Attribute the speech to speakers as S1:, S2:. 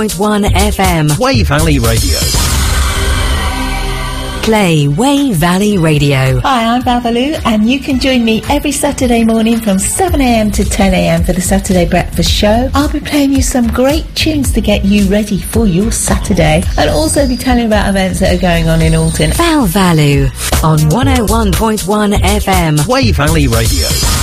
S1: 101.1 FM.
S2: Wey Valley Radio.
S1: Play Wey Valley Radio.
S3: Hi, I'm Babalu, and you can join me every Saturday morning from 7am to 10am for the Saturday Breakfast Show. I'll be playing you some great tunes to get you ready for your Saturday, and also be telling you about events that are going on in Alton.
S1: Val Valu on 101.1 FM.
S2: Wey Valley Radio.